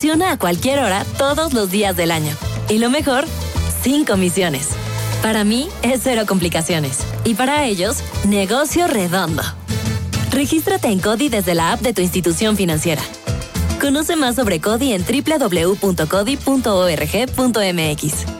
Funciona a cualquier hora, todos los días del año. Y lo mejor, sin comisiones. Para mí, es cero complicaciones. Y para ellos, negocio redondo. Regístrate en CODI desde la app de tu institución financiera. Conoce más sobre CODI en www.codi.org.mx.